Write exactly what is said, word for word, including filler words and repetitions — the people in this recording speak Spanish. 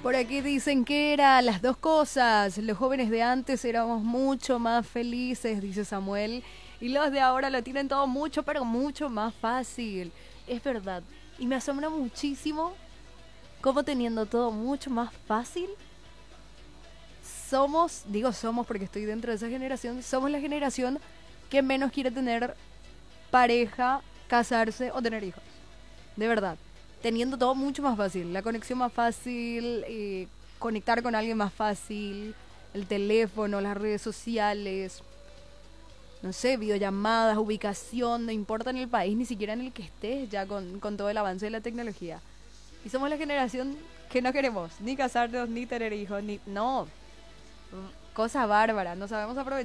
Por aquí dicen que era las dos cosas. Los jóvenes de antes éramos mucho más felices, dice Samuel. Y los de ahora lo tienen todo mucho, pero mucho más fácil. Es verdad. Y me asombra muchísimo cómo teniendo todo mucho más fácil, somos, digo somos porque estoy dentro de esa generación, somos la generación que menos quiere tener pareja, casarse o tener hijos. De verdad. Teniendo todo mucho más fácil. La conexión más fácil, eh, conectar con alguien más fácil, el teléfono, las redes sociales, no sé, videollamadas, ubicación, no importa en el país, ni siquiera en el que estés ya con, con todo el avance de la tecnología. Y somos la generación que no queremos ni casarnos, ni tener hijos, ni... No, cosa bárbara, no sabemos aprovechar.